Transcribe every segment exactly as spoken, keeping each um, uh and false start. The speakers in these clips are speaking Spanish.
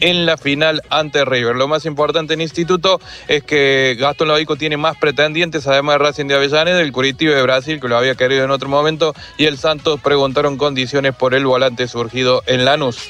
en la final ante River. Lo más importante en Instituto es que Gastón Loico tiene más pretendientes, además de Racing de Avellaneda, el Curitiba de Brasil, que lo había querido en otro momento, y el Santos preguntaron condiciones por el volante surgido en Lanús.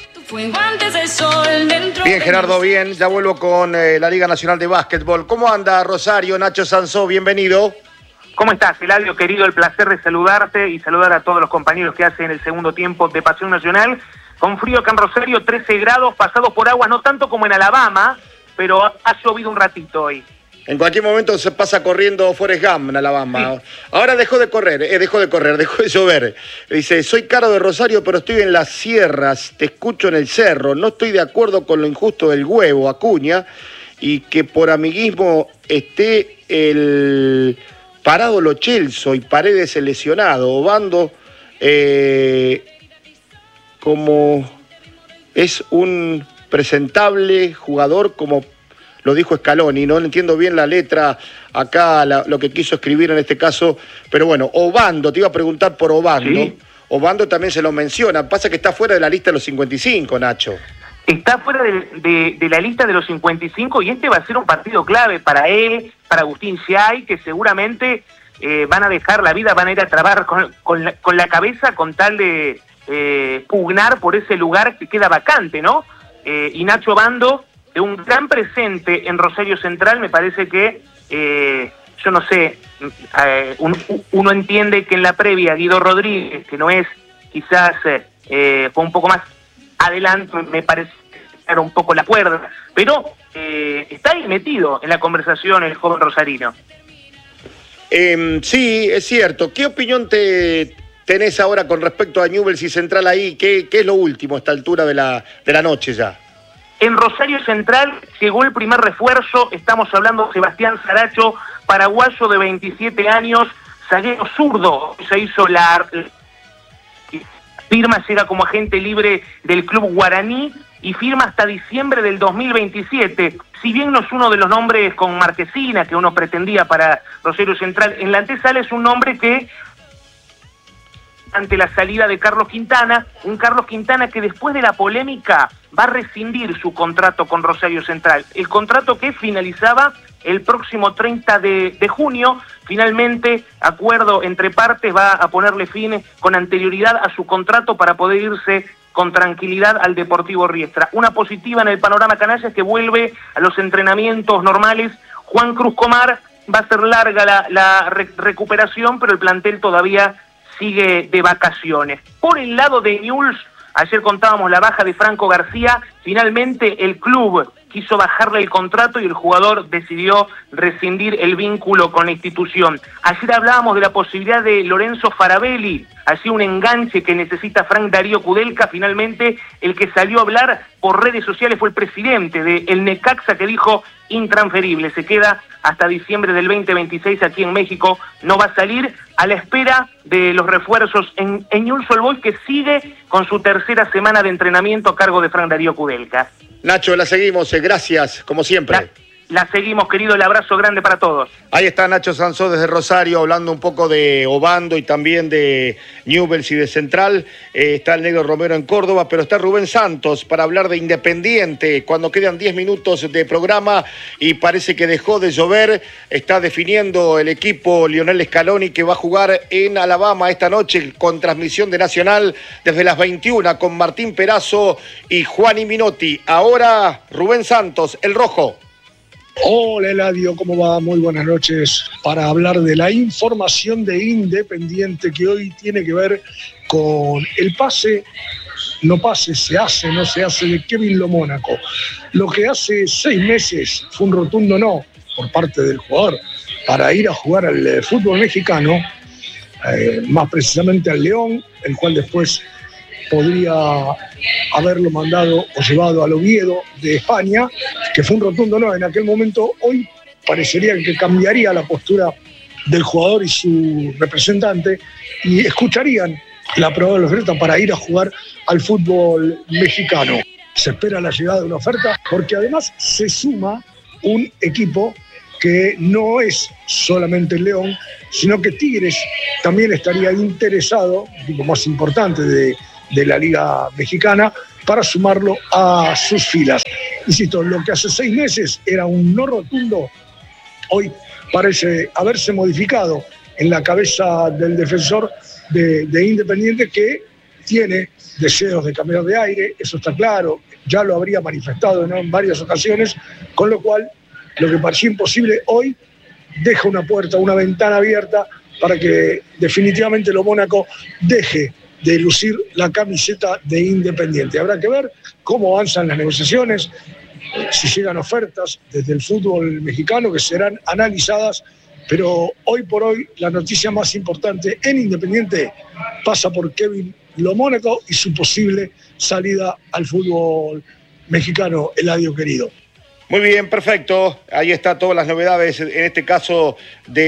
Bien, Gerardo, bien. Ya vuelvo con eh, la Liga Nacional de Básquetbol. ¿Cómo anda, Rosario? Nacho Sansó, bienvenido. ¿Cómo estás, Eladio, querido? El placer de saludarte y saludar a todos los compañeros que hacen el segundo tiempo de Pasión Nacional. Con frío acá en Rosario, trece grados, pasados por agua, no tanto como en Alabama, pero ha llovido un ratito hoy. En cualquier momento se pasa corriendo Forrest Gump en Alabama. Sí. Ahora dejó de correr, eh, dejó de correr, dejó de llover. Dice, soy Caro de Rosario, pero estoy en las sierras, te escucho en el cerro. No estoy de acuerdo con lo injusto del huevo, Acuña, y que por amiguismo esté el parado Lo Celso y Paredes el lesionado. Obando, eh, como es un presentable jugador, como lo dijo Scaloni, no entiendo bien la letra acá, la, lo que quiso escribir en este caso, pero bueno, Obando, te iba a preguntar por Obando. Sí. Obando también se lo menciona, pasa que está fuera de la lista de los cincuenta y cinco, Nacho. Está fuera de, de, de la lista de los cincuenta y cinco y este va a ser un partido clave para él, para Agustín Siay, que seguramente eh, van a dejar la vida, van a ir a trabar con, con, la, con la cabeza con tal de eh, pugnar por ese lugar que queda vacante, ¿no? Eh, y Nacho Obando, de un gran presente en Rosario Central, me parece que, eh, yo no sé, eh, un, uno entiende que en la previa Guido Rodríguez, que no es quizás, eh, fue un poco más adelante, me parece que era un poco la cuerda, pero eh, está ahí metido en la conversación el joven rosarino. Eh, sí, es cierto. ¿Qué opinión te tenés ahora con respecto a Newell's y Central ahí? ¿Qué, qué es lo último a esta altura de la, de la noche ya? En Rosario Central llegó el primer refuerzo, estamos hablando de Sebastián Saracho, paraguayo de veintisiete años, zaguero zurdo, se hizo la firma, llega como agente libre del club guaraní y firma hasta diciembre del dos mil veintisiete. Si bien no es uno de los nombres con marquesina que uno pretendía para Rosario Central, en la antesala es un nombre que, ante la salida de Carlos Quintana, un Carlos Quintana que después de la polémica va a rescindir su contrato con Rosario Central. El contrato que finalizaba el próximo treinta de junio, finalmente, acuerdo entre partes, va a ponerle fin con anterioridad a su contrato para poder irse con tranquilidad al Deportivo Riestra. Una positiva en el panorama canalla es que vuelve a los entrenamientos normales Juan Cruz Comar. Va a ser larga la, la re- recuperación, pero el plantel todavía sigue de vacaciones. Por el lado de Newell's, ayer contábamos la baja de Franco García, finalmente el club quiso bajarle el contrato y el jugador decidió rescindir el vínculo con la institución. Ayer hablábamos de la posibilidad de Lorenzo Farabelli, así un enganche que necesita Frank Darío Kudelka. Finalmente el que salió a hablar por redes sociales fue el presidente de el Necaxa, que dijo intransferible, se queda hasta diciembre del veinte veintiséis aquí en México, no va a salir, a la espera de los refuerzos en, en Newell's Old Boys, que sigue con su tercera semana de entrenamiento a cargo de Frank Darío Kudelka. Nacho, la seguimos, gracias, como siempre. La, la seguimos, querido, el abrazo grande para todos. Ahí está Nacho Sansó desde Rosario, hablando un poco de Obando y también de Newell's y de Central. Eh, está el Negro Romero en Córdoba, pero está Rubén Santos para hablar de Independiente, cuando quedan diez minutos de programa y parece que dejó de llover. Está definiendo el equipo Lionel Scaloni, que va a jugar en Alabama esta noche con transmisión de Nacional desde las veintiuna con Martín Perazo y Juani Minotti. Ahora Rubén Santos, el rojo. Hola Eladio, ¿cómo va? Muy buenas noches. Para hablar de la información de Independiente, que hoy tiene que ver con el pase, no pase, se hace, no se hace, de Kevin Lo Mónaco. Lo que hace seis meses fue un rotundo no por parte del jugador para ir a jugar al eh, fútbol mexicano, eh, más precisamente al León, el cual después podría haberlo mandado o llevado al Oviedo de España, que fue un rotundo no en aquel momento. Hoy parecería que cambiaría la postura del jugador y su representante y escucharían la probable oferta para ir a jugar al fútbol mexicano. Se espera la llegada de una oferta porque además se suma un equipo que no es solamente el León, sino que Tigres también estaría interesado, el equipo más importante de de la Liga Mexicana, para sumarlo a sus filas. Insisto, lo que hace seis meses era un no rotundo, hoy parece haberse modificado en la cabeza del defensor de, de Independiente, que tiene deseos de cambiar de aire, eso está claro, ya lo habría manifestado, ¿no?, en varias ocasiones, con lo cual lo que parecía imposible hoy deja una puerta, una ventana abierta para que definitivamente lo Mónaco deje de lucir la camiseta de Independiente. Habrá que ver cómo avanzan las negociaciones, si llegan ofertas desde el fútbol mexicano que serán analizadas, pero hoy por hoy la noticia más importante en Independiente pasa por Kevin Lo Mónaco y su posible salida al fútbol mexicano, Eladio querido. Muy bien, perfecto. Ahí está todas las novedades, en este caso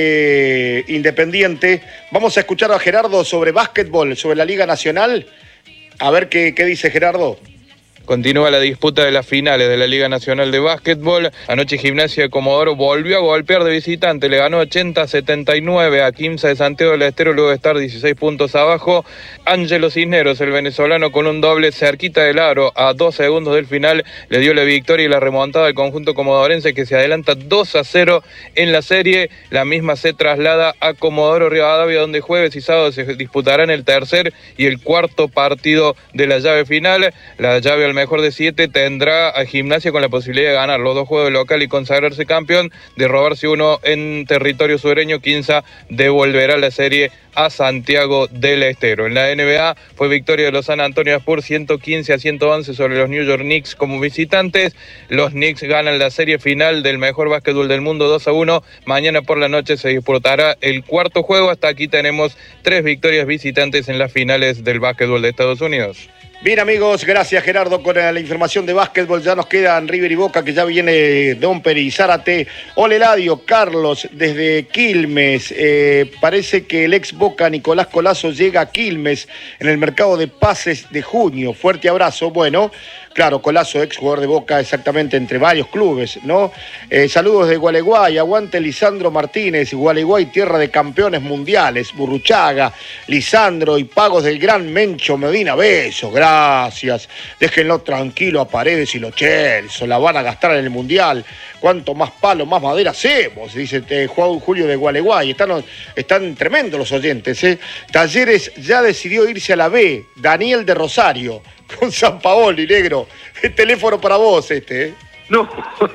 de Independiente. Vamos a escuchar a Gerardo sobre básquetbol, sobre la Liga Nacional. A ver qué, qué dice Gerardo. Continúa la disputa de las finales de la Liga Nacional de Básquetbol. Anoche Gimnasia de Comodoro volvió a golpear de visitante. Le ganó ochenta a setenta y nueve a Quimsa de Santiago del Estero luego de estar dieciséis puntos abajo. Ángelo Cisneros, el venezolano, con un doble cerquita del aro a dos segundos del final, le dio la victoria y la remontada al conjunto comodorense, que se adelanta dos a cero en la serie. La misma se traslada a Comodoro Rivadavia, donde jueves y sábado se disputarán el tercer y el cuarto partido de la llave final. La llave al mejor de siete tendrá a Gimnasia con la posibilidad de ganar los dos juegos de local y consagrarse campeón. De robarse uno en territorio sureño, Quimsa devolverá la serie a Santiago del Estero. En la N B A fue victoria de los San Antonio Spurs ciento quince a ciento once sobre los New York Knicks como visitantes. Los Knicks ganan la serie final del mejor básquetbol del mundo dos a uno. Mañana por la noche se disputará el cuarto juego. Hasta aquí tenemos tres victorias visitantes en las finales del básquetbol de Estados Unidos. Bien, amigos, gracias Gerardo con la información de básquetbol. Ya nos quedan River y Boca, que ya viene Domper y Zárate. Hola Eladio, Carlos desde Quilmes. Eh, parece que el ex Boca Nicolás Colazo llega a Quilmes en el mercado de pases de junio. Fuerte abrazo. Bueno, claro, Colazo, ex jugador de Boca, exactamente, entre varios clubes, ¿no? Eh, saludos de Gualeguay, aguante Lisandro Martínez, Gualeguay, tierra de campeones mundiales, Burruchaga, Lisandro y pagos del gran Mencho Medina. Besos, gracias. Déjenlo tranquilo a Paredes y los Chelsea, la van a gastar en el mundial. Cuanto más palo, más madera hacemos, dice eh, Juan Julio de Gualeguay. Están, están tremendos los oyentes, ¿eh? Talleres ya decidió irse a la B, Daniel de Rosario, con Sampaoli, negro. El teléfono para vos este, ¿eh? No.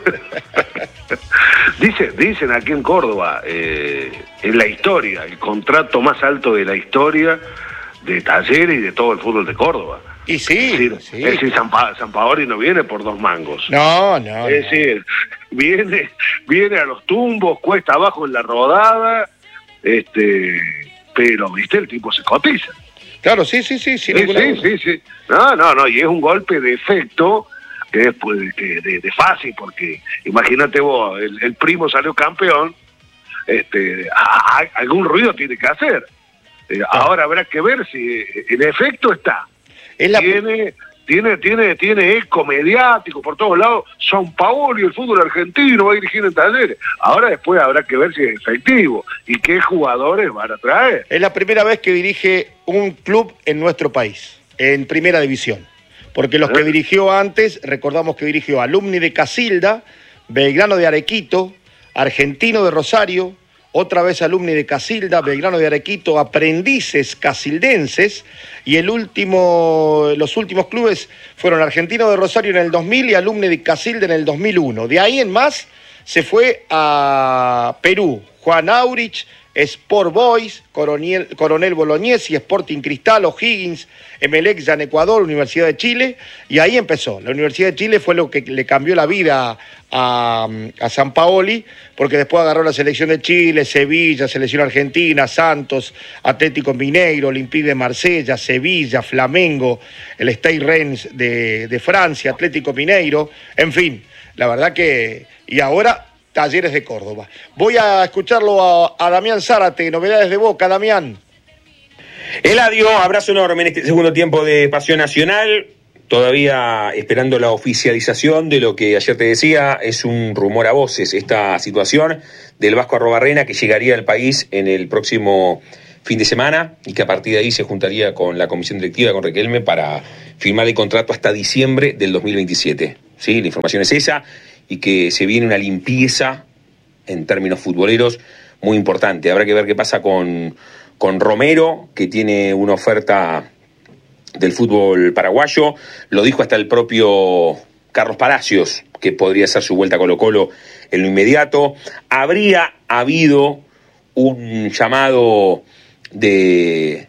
Dicen, dicen aquí en Córdoba, eh, en la historia, el contrato más alto de la historia de Talleres y de todo el fútbol de Córdoba. Y sí, es decir, sí. Es decir Sampa, Sampaoli no viene por dos mangos. No, no. Es no. decir, viene, viene a los tumbos, cuesta abajo en la rodada, este, pero, viste, el tipo se cotiza. Claro, sí, sí, sí. Sí, sí, sí, sí. No, no, no, y es un golpe de efecto que es pues, de, de, de fácil, porque imagínate vos, el, el primo salió campeón, este, a, a, algún ruido tiene que hacer. Eh, ah. Ahora habrá que ver si el efecto está. Es la... Tiene, tiene, tiene, tiene eco mediático por todos lados. Sampaoli, el fútbol argentino, va a dirigir en Talleres. Ahora después habrá que ver si es efectivo y qué jugadores van a traer. Es la primera vez que dirige un club en nuestro país, en primera división. Porque los ¿Eh? que dirigió antes, recordamos que dirigió Alumni de Casilda, Belgrano de Arequito, Argentino de Rosario, otra vez Alumni de Casilda, Belgrano de Arequito, Aprendices Casildenses, y el último, los últimos clubes fueron Argentino de Rosario en el dos mil y Alumni de Casilda en el dos mil uno. De ahí en más se fue a Perú, Juan Aurich, Sport Boys, Coronel, Coronel Bolognesi, Sporting Cristal, O'Higgins, Emelec ya en Ecuador, Universidad de Chile, y ahí empezó. La Universidad de Chile fue lo que le cambió la vida a, a Sampaoli, porque después agarró la selección de Chile, Sevilla, selección argentina, Santos, Atlético Mineiro, Olympique de Marsella, Sevilla, Flamengo, el Stade Rennes de, de Francia, Atlético Mineiro, en fin, la verdad que... Y ahora... Talleres de Córdoba. Voy a escucharlo a, a Damián Zárate, novedades de Boca, Damián. Eladio, abrazo enorme en este segundo tiempo de Pasión Nacional, todavía esperando la oficialización de lo que ayer te decía, es un rumor a voces, esta situación del Vasco Arrobarrena que llegaría al país en el próximo fin de semana y que a partir de ahí se juntaría con la comisión directiva, con Riquelme, para firmar el contrato hasta diciembre del dos mil veintisiete. ¿sí? La información es esa, y que se viene una limpieza en términos futboleros muy importante. Habrá que ver qué pasa con, con Romero, que tiene una oferta del fútbol paraguayo. Lo dijo hasta el propio Carlos Palacios, que podría hacer su vuelta a Colo-Colo en lo inmediato. Habría habido un llamado de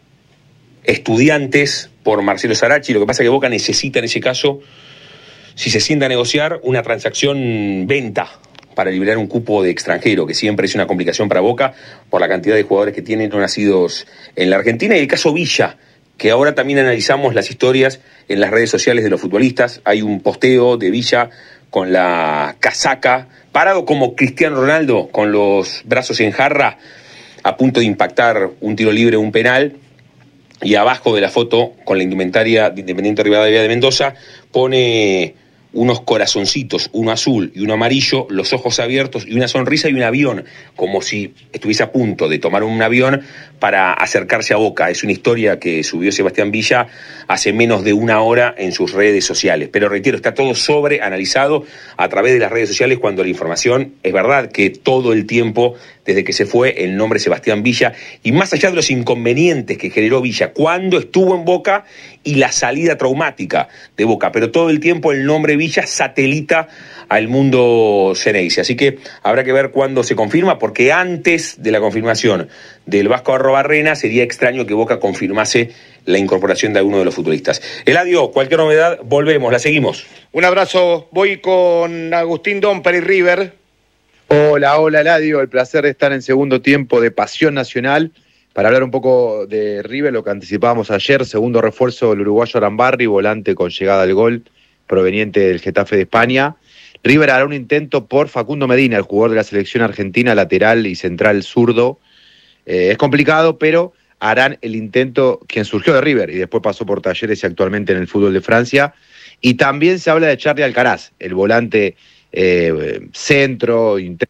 estudiantes por Marcelo Sarachi. Lo que pasa es que Boca necesita en ese caso, si se sienta a negociar, una transacción venta para liberar un cupo de extranjero, que siempre es una complicación para Boca por la cantidad de jugadores que tienen no nacidos en la Argentina. Y el caso Villa, que ahora también analizamos las historias en las redes sociales de los futbolistas. Hay un posteo de Villa con la casaca, parado como Cristiano Ronaldo, con los brazos en jarra, a punto de impactar un tiro libre o un penal. Y abajo de la foto, con la indumentaria de Independiente Rivadavia de Mendoza, pone unos corazoncitos, uno azul y uno amarillo, los ojos abiertos y una sonrisa y un avión, como si estuviese a punto de tomar un avión para acercarse a Boca. Es una historia que subió Sebastián Villa hace menos de una hora en sus redes sociales. Pero reitero, está todo sobreanalizado a través de las redes sociales, cuando la información es verdad que todo el tiempo, desde que se fue, el nombre Sebastián Villa, y más allá de los inconvenientes que generó Villa cuando estuvo en Boca y la salida traumática de Boca, pero todo el tiempo el nombre Villa satelita al mundo Xeneize. Así que habrá que ver cuándo se confirma, porque antes de la confirmación del Vasco Arrobarrena sería extraño que Boca confirmase la incorporación de alguno de los futbolistas. Eladio, cualquier novedad, volvemos, la seguimos. Un abrazo, voy con Agustín Domper y River. Hola, hola Eladio, el placer de estar en segundo tiempo de Pasión Nacional para hablar un poco de River, lo que anticipábamos ayer, segundo refuerzo del uruguayo Arambarri, volante con llegada al gol proveniente del Getafe de España. River hará un intento por Facundo Medina, el jugador de la selección argentina, lateral y central zurdo. Eh, es complicado, pero harán el intento, quien surgió de River y después pasó por Talleres y actualmente en el fútbol de Francia. Y también se habla de Charly Alcaraz, el volante eh, centro, inter...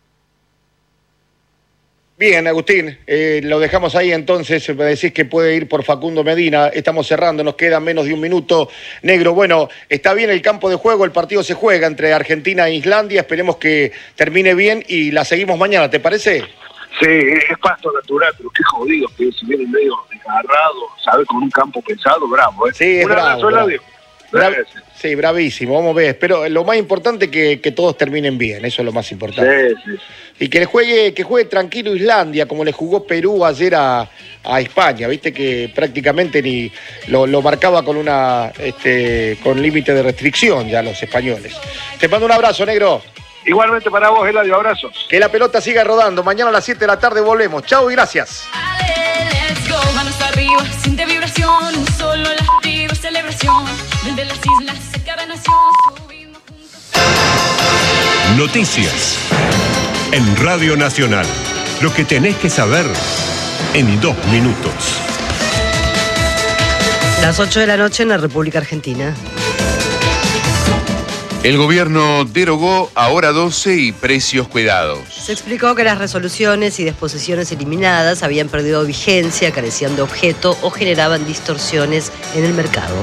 Bien, Agustín, eh, lo dejamos ahí entonces. Me decís que puede ir por Facundo Medina. Estamos cerrando, nos queda menos de un minuto. Negro, bueno, está bien el campo de juego, el partido se juega entre Argentina e Islandia. Esperemos que termine bien y la seguimos mañana, ¿te parece? Sí, es pasto natural, pero qué jodido que si viene medio desgarrado, ¿sabes? Con un campo pesado, bravo, ¿eh? Sí, es un bravo, abrazo, bravo. Eladio. Bra sí, bravísimo, vamos a ver. Pero lo más importante es que, que todos terminen bien, eso es lo más importante. Sí, sí. Y que le juegue, que juegue tranquilo Islandia, como le jugó Perú ayer a, a España, viste que prácticamente ni lo, lo marcaba con una este, con límite de restricción ya los españoles. Te mando un abrazo, negro. Igualmente para vos, Eladio, abrazos. Que la pelota siga rodando. Mañana a las siete de la tarde volvemos. Chau y gracias. Let's go, manos arriba, siente vibración, un solo latido, celebración. Desde las islas se cada nación, subimos juntos. Noticias en Radio Nacional. Lo que tenés que saber en dos minutos. Las ocho de la noche en la República Argentina. El gobierno derogó Hora doce y precios cuidados. Se explicó que las resoluciones y disposiciones eliminadas habían perdido vigencia, carecían de objeto o generaban distorsiones en el mercado.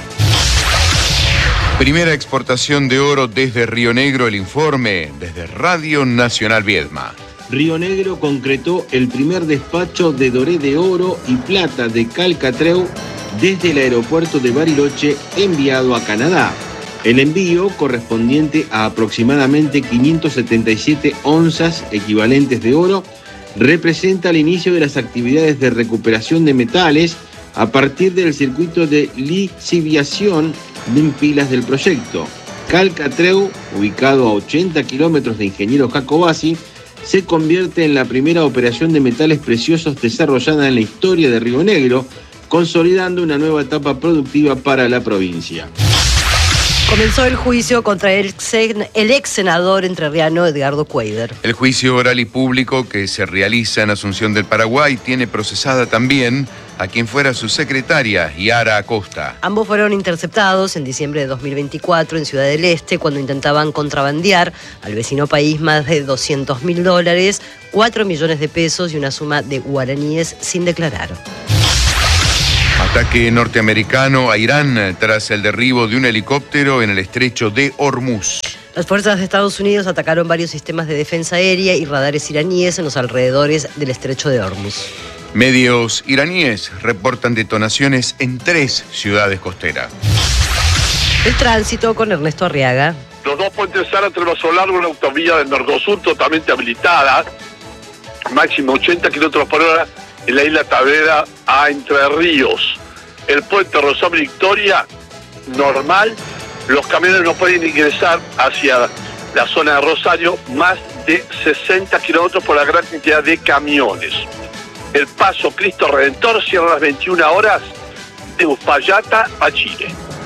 Primera exportación de oro desde Río Negro, el informe desde Radio Nacional Viedma. Río Negro concretó el primer despacho de doré de oro y plata de Calcatreu desde el aeropuerto de Bariloche enviado a Canadá. El envío, correspondiente a aproximadamente quinientas setenta y siete onzas equivalentes de oro, representa el inicio de las actividades de recuperación de metales a partir del circuito de lixiviación de pilas del proyecto. Calcatreu, ubicado a ochenta kilómetros de Ingeniero Jacobasi, se convierte en la primera operación de metales preciosos desarrollada en la historia de Río Negro, consolidando una nueva etapa productiva para la provincia. Comenzó el juicio contra el ex, el ex senador entrerriano Edgardo Cuéllar. El juicio oral y público que se realiza en Asunción del Paraguay tiene procesada también a quien fuera su secretaria, Yara Acosta. Ambos fueron interceptados en diciembre de dos mil veinticuatro en Ciudad del Este cuando intentaban contrabandear al vecino país más de doscientos mil dólares, cuatro millones de pesos y una suma de guaraníes sin declarar. Ataque norteamericano a Irán tras el derribo de un helicóptero en el estrecho de Hormuz. Las fuerzas de Estados Unidos atacaron varios sistemas de defensa aérea y radares iraníes en los alrededores del estrecho de Hormuz. Medios iraníes reportan detonaciones en tres ciudades costeras. El tránsito con Ernesto Arriaga. Los dos puentes Zárate Vaso Largo, una autovía del Mercosur totalmente habilitada, máximo ochenta kilómetros por hora en la isla Tablera a Entre Ríos. El puente Rosario Victoria, normal, los camiones no pueden ingresar hacia la zona de Rosario más de sesenta kilómetros por la gran cantidad de camiones. El paso Cristo Redentor cierra a las veintiuna horas de Uspallata a Chile.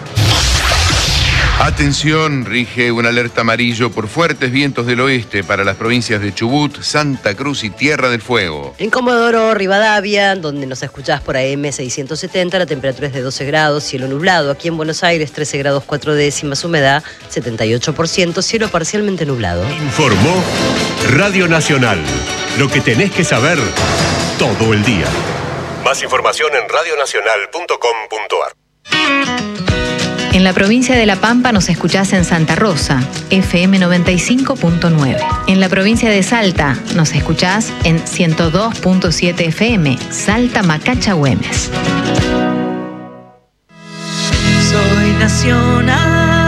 Atención, rige un alerta amarillo por fuertes vientos del oeste para las provincias de Chubut, Santa Cruz y Tierra del Fuego. En Comodoro Rivadavia, donde nos escuchás por A M seiscientos setenta, la temperatura es de doce grados, cielo nublado. Aquí en Buenos Aires, trece grados cuatro décimas, humedad setenta y ocho por ciento, cielo parcialmente nublado. Informó Radio Nacional. Lo que tenés que saber todo el día. Más información en radio nacional punto com punto a r. En la provincia de La Pampa nos escuchás en Santa Rosa, F M noventa y cinco punto nueve. En la provincia de Salta nos escuchás en ciento dos punto siete F M, Salta Macacha Güemes. Soy nacional.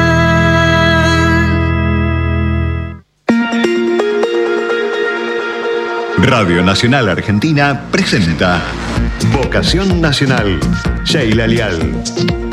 Radio Nacional Argentina presenta Vocación Nacional. Sheila Lial.